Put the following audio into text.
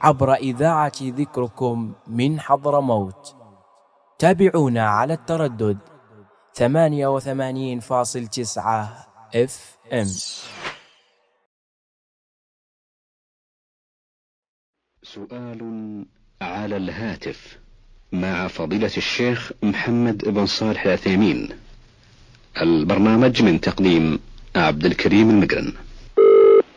عبر إذاعة ذكركم من حضرموت. تابعونا على التردد 88.9 FM. سؤال على الهاتف مع فضيلة الشيخ محمد بن صالح العثيمين. البرنامج من تقديم عبد الكريم المقرن.